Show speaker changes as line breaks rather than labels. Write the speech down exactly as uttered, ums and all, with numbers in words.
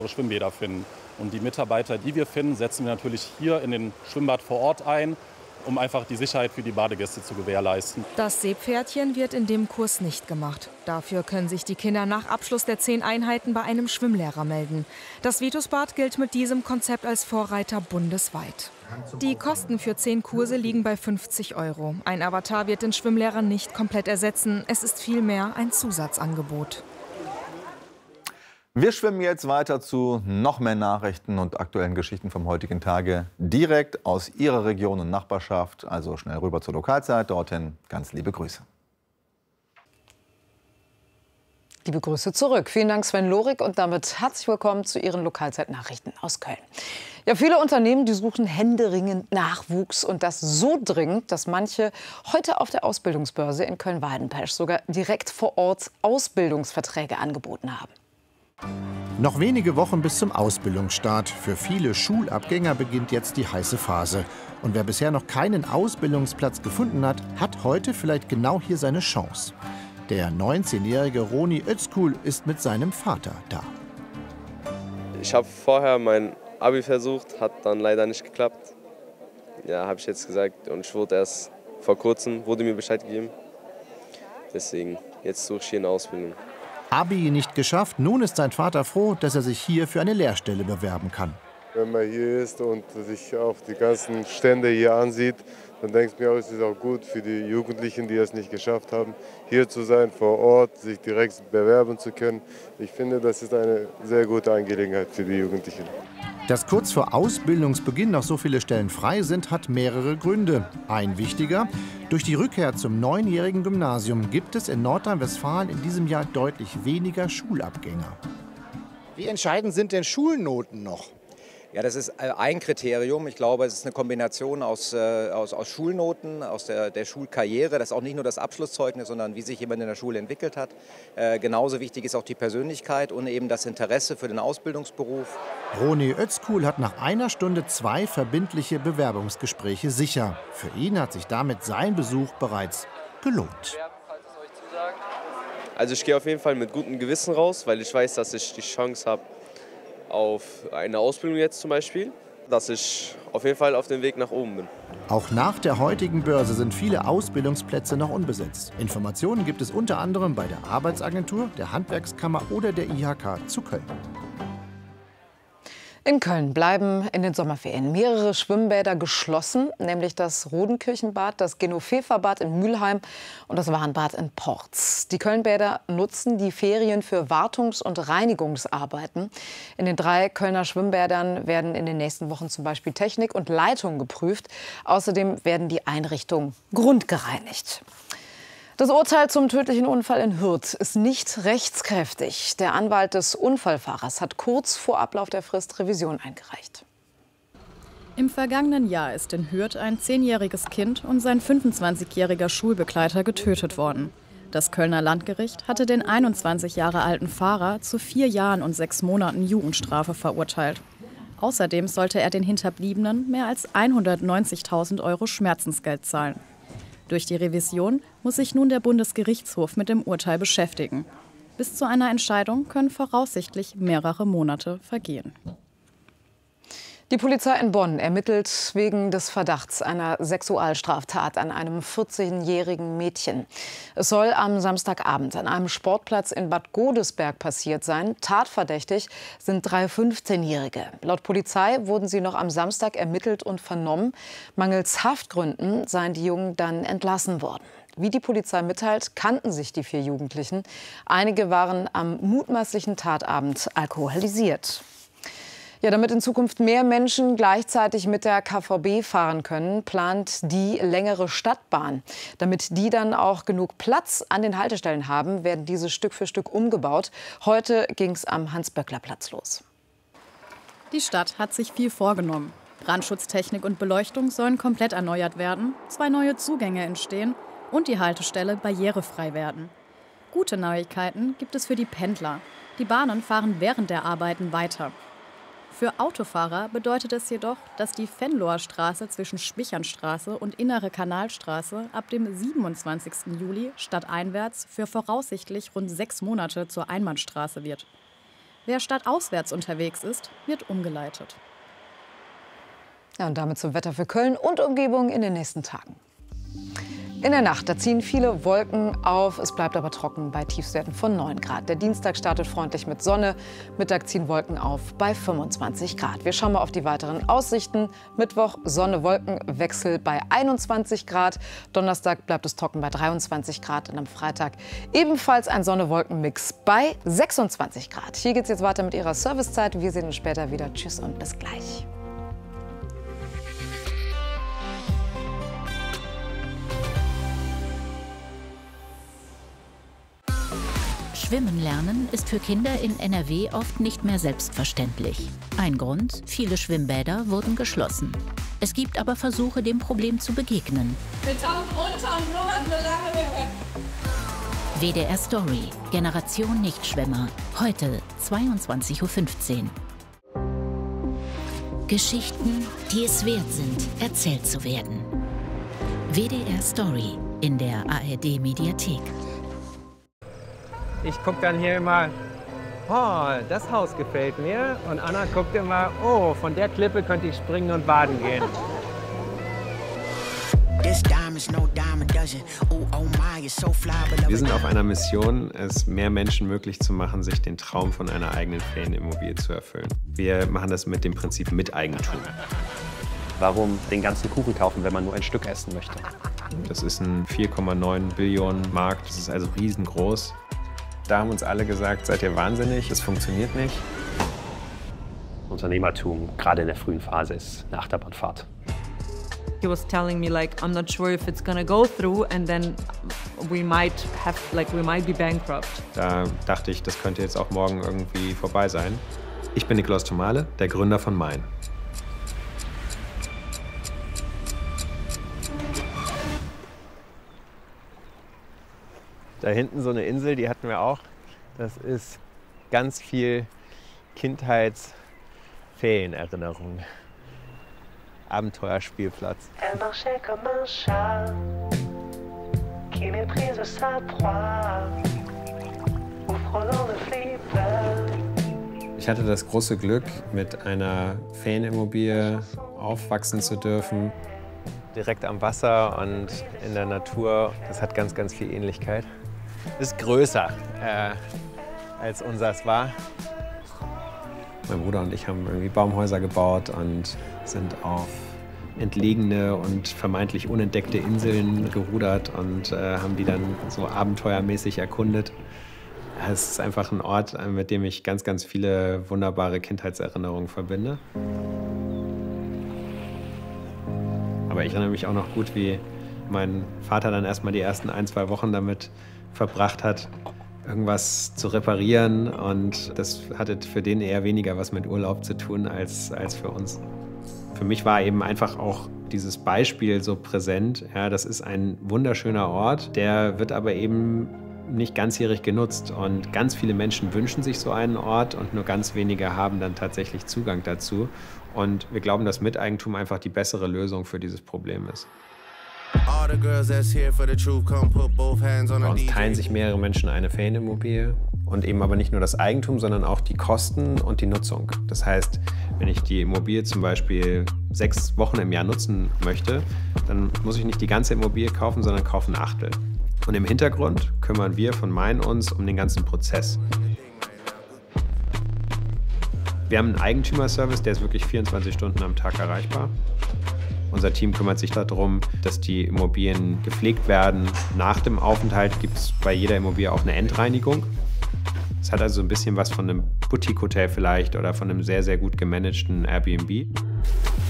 Schwimmbäder finden. Und die Mitarbeiter, die wir finden, setzen wir natürlich hier in den Schwimmbad vor Ort ein, um einfach die Sicherheit für die Badegäste zu gewährleisten.
Das Seepferdchen wird in dem Kurs nicht gemacht. Dafür können sich die Kinder nach Abschluss der zehn Einheiten bei einem Schwimmlehrer melden. Das Vitusbad gilt mit diesem Konzept als Vorreiter bundesweit. Die Kosten für zehn Kurse liegen bei fünfzig Euro. Ein Avatar wird den Schwimmlehrer nicht komplett ersetzen. Es ist vielmehr ein Zusatzangebot.
Wir schwimmen jetzt weiter zu noch mehr Nachrichten und aktuellen Geschichten vom heutigen Tage direkt aus Ihrer Region und Nachbarschaft. Also schnell rüber zur Lokalzeit. Dorthin ganz liebe Grüße.
Liebe Grüße zurück. Vielen Dank, Sven Lorik. Und damit herzlich willkommen zu Ihren Lokalzeitnachrichten aus Köln. Ja, viele Unternehmen, die suchen händeringend Nachwuchs. Und das so dringend, dass manche heute auf der Ausbildungsbörse in Köln-Weidenpesch sogar direkt vor Ort Ausbildungsverträge angeboten haben.
Noch wenige Wochen bis zum Ausbildungsstart. Für viele Schulabgänger beginnt jetzt die heiße Phase. Und wer bisher noch keinen Ausbildungsplatz gefunden hat, hat heute vielleicht genau hier seine Chance. Der neunzehnjährige Roni Özkul ist mit seinem Vater da.
Ich habe vorher mein Abi versucht, hat dann leider nicht geklappt. Ja, habe ich jetzt gesagt. Und ich wurde erst vor kurzem, wurde mir Bescheid gegeben. Deswegen, jetzt suche ich hier eine Ausbildung.
Abi nicht geschafft, nun ist sein Vater froh, dass er sich hier für eine Lehrstelle bewerben kann.
Wenn man hier ist und sich auch die ganzen Stände hier ansieht, dann denke ich mir auch, es ist auch gut für die Jugendlichen, die es nicht geschafft haben, hier zu sein, vor Ort, sich direkt bewerben zu können. Ich finde, das ist eine sehr gute Angelegenheit für die Jugendlichen.
Dass kurz vor Ausbildungsbeginn noch so viele Stellen frei sind, hat mehrere Gründe. Ein wichtiger: Durch die Rückkehr zum neunjährigen Gymnasium gibt es in Nordrhein-Westfalen in diesem Jahr deutlich weniger Schulabgänger.
Wie entscheidend sind denn Schulnoten noch?
Ja, das ist ein Kriterium. Ich glaube, es ist eine Kombination aus, äh, aus, aus Schulnoten, aus der, der Schulkarriere. Das ist auch nicht nur das Abschlusszeugnis, sondern wie sich jemand in der Schule entwickelt hat. Äh, genauso wichtig ist auch die Persönlichkeit und eben das Interesse für den Ausbildungsberuf.
Roni Özkul hat nach einer Stunde zwei verbindliche Bewerbungsgespräche sicher. Für ihn hat sich damit sein Besuch bereits gelohnt.
Also ich gehe auf jeden Fall mit gutem Gewissen raus, weil ich weiß, dass ich die Chance habe auf eine Ausbildung jetzt zum Beispiel, dass ich auf jeden Fall auf dem Weg nach oben bin.
Auch nach der heutigen Börse sind viele Ausbildungsplätze noch unbesetzt. Informationen gibt es unter anderem bei der Arbeitsagentur, der Handwerkskammer oder der I H K zu Köln.
In Köln bleiben in den Sommerferien mehrere Schwimmbäder geschlossen, nämlich das Rodenkirchenbad, das Genoveverbad in Mülheim und das Warnbad in Porz. Die Kölnbäder nutzen die Ferien für Wartungs- und Reinigungsarbeiten. In den drei Kölner Schwimmbädern werden in den nächsten Wochen zum Beispiel Technik und Leitung geprüft. Außerdem werden die Einrichtungen grundgereinigt. Das Urteil zum tödlichen Unfall in Hürth ist nicht rechtskräftig. Der Anwalt des Unfallfahrers hat kurz vor Ablauf der Frist Revision eingereicht.
Im vergangenen Jahr ist in Hürth ein zehnjähriges Kind und sein fünfundzwanzigjähriger Schulbegleiter getötet worden. Das Kölner Landgericht hatte den einundzwanzig Jahre alten Fahrer zu vier Jahren und sechs Monaten Jugendstrafe verurteilt. Außerdem sollte er den Hinterbliebenen mehr als hundertneunzigtausend Euro Schmerzensgeld zahlen. Durch die Revision muss sich nun der Bundesgerichtshof mit dem Urteil beschäftigen. Bis zu einer Entscheidung können voraussichtlich mehrere Monate vergehen.
Die Polizei in Bonn ermittelt wegen des Verdachts einer Sexualstraftat an einem vierzehnjährigen Mädchen. Es soll am Samstagabend an einem Sportplatz in Bad Godesberg passiert sein. Tatverdächtig sind drei fünfzehnjährige. Laut Polizei wurden sie noch am Samstag ermittelt und vernommen. Mangels Haftgründen seien die Jungen dann entlassen worden. Wie die Polizei mitteilt, kannten sich die vier Jugendlichen. Einige waren am mutmaßlichen Tatabend alkoholisiert. Ja, damit in Zukunft mehr Menschen gleichzeitig mit der K V B fahren können, plant die längere Stadtbahn. Damit die dann auch genug Platz an den Haltestellen haben, werden diese Stück für Stück umgebaut. Heute ging es am Hans-Böckler-Platz los.
Die Stadt hat sich viel vorgenommen. Brandschutztechnik und Beleuchtung sollen komplett erneuert werden, zwei neue Zugänge entstehen und die Haltestelle barrierefrei werden. Gute Neuigkeiten gibt es für die Pendler. Die Bahnen fahren während der Arbeiten weiter. Für Autofahrer bedeutet es jedoch, dass die Venloer Straße zwischen Schwichernstraße und Innere Kanalstraße ab dem siebenundzwanzigsten Juli stadteinwärts für voraussichtlich rund sechs Monate zur Einbahnstraße wird. Wer stadtauswärts unterwegs ist, wird umgeleitet.
Ja, und damit zum Wetter für Köln und Umgebung in den nächsten Tagen. In der Nacht, da ziehen viele Wolken auf, es bleibt aber trocken bei Tiefstwerten von neun Grad. Der Dienstag startet freundlich mit Sonne, Mittag ziehen Wolken auf bei fünfundzwanzig Grad. Wir schauen mal auf die weiteren Aussichten. Mittwoch Sonne, Wolkenwechsel bei einundzwanzig Grad. Donnerstag bleibt es trocken bei dreiundzwanzig Grad und am Freitag ebenfalls ein Sonne-Wolken-Mix bei sechsundzwanzig Grad. Hier geht's jetzt weiter mit Ihrer Servicezeit. Wir sehen uns später wieder. Tschüss und bis gleich.
Schwimmen lernen ist für Kinder in N R W oft nicht mehr selbstverständlich. Ein Grund: viele Schwimmbäder wurden geschlossen. Es gibt aber Versuche, dem Problem zu begegnen.
Wir tauchen runter und blubbern so lange wir können.
W D R Story, Generation Nichtschwimmer. Heute zweiundzwanzig Uhr fünfzehn. Geschichten, die es wert sind, erzählt zu werden. W D R Story in der A R D Mediathek.
Ich gucke dann hier immer, oh, das Haus gefällt mir. Und Anna guckt immer, oh, von der Klippe könnte ich springen und baden gehen.
Wir sind auf einer Mission, es mehr Menschen möglich zu machen, sich den Traum von einer eigenen Ferienimmobilie zu erfüllen. Wir machen das mit dem Prinzip Miteigentum.
Warum den ganzen Kuchen kaufen, wenn man nur ein Stück essen möchte?
Das ist ein vier Komma neun Billionen Markt, das ist also riesengroß. Da haben uns alle gesagt, seid ihr wahnsinnig, es funktioniert nicht.
Unternehmertum, gerade in der frühen Phase, ist eine Achterbahnfahrt.
He was telling me like I'm not sure if it's gonna go through and then we might have like we might be bankrupt.
Da dachte ich, das könnte jetzt auch morgen irgendwie vorbei sein. Ich bin Nikolaus Thomale, der Gründer von Main.
Da hinten so eine Insel, die hatten wir auch. Das ist ganz viel Kindheitsferienerinnerung. Abenteuerspielplatz.
Ich hatte das große Glück, mit einer Ferienimmobilie aufwachsen zu dürfen.
Direkt am Wasser und in der Natur. Das hat ganz, ganz viel Ähnlichkeit. Ist größer, äh, als unseres war.
Mein Bruder und ich haben irgendwie Baumhäuser gebaut und sind auf entlegene und vermeintlich unentdeckte Inseln gerudert und äh, haben die dann so abenteuermäßig erkundet. Es ist einfach ein Ort, mit dem ich ganz, ganz viele wunderbare Kindheitserinnerungen verbinde. Aber ich erinnere mich auch noch gut, wie mein Vater dann erst mal die ersten ein, zwei Wochen damit verbracht hat, irgendwas zu reparieren. Und das hatte für den eher weniger was mit Urlaub zu tun als, als für uns. Für mich war eben einfach auch dieses Beispiel so präsent. Ja, das ist ein wunderschöner Ort, der wird aber eben nicht ganzjährig genutzt. Und ganz viele Menschen wünschen sich so einen Ort und nur ganz wenige haben dann tatsächlich Zugang dazu. Und wir glauben, dass Miteigentum einfach die bessere Lösung für dieses Problem ist. Bei uns teilen sich mehrere Menschen eine Ferienimmobilie und eben aber nicht nur das Eigentum, sondern auch die Kosten und die Nutzung. Das heißt, wenn ich die Immobilie zum Beispiel sechs Wochen im Jahr nutzen möchte, dann muss ich nicht die ganze Immobilie kaufen, sondern kaufe ein Achtel. Und im Hintergrund kümmern wir von Main uns um den ganzen Prozess. Wir haben einen Eigentümerservice, der ist wirklich vierundzwanzig Stunden am Tag erreichbar. Unser Team kümmert sich darum, dass die Immobilien gepflegt werden. Nach dem Aufenthalt gibt es bei jeder Immobilie auch eine Endreinigung. Es hat also ein bisschen was von einem Boutique-Hotel vielleicht oder von einem sehr, sehr gut gemanagten Airbnb.